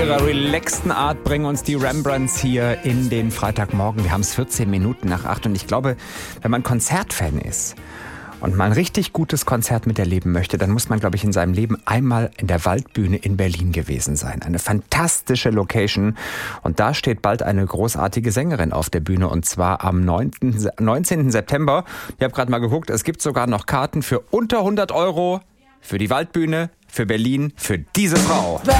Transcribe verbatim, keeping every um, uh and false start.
ihrer relaxten Art bringen uns die Rembrandts hier in den Freitagmorgen. Wir haben es vierzehn Minuten nach acht und ich glaube, wenn man Konzertfan ist und mal ein richtig gutes Konzert miterleben möchte, dann muss man, glaube ich, in seinem Leben einmal in der Waldbühne in Berlin gewesen sein. Eine fantastische Location. Und da steht bald eine großartige Sängerin auf der Bühne, und zwar am neunzehnten September. Ich habe gerade mal geguckt, es gibt sogar noch Karten für unter hundert Euro für die Waldbühne, für Berlin, für diese Frau.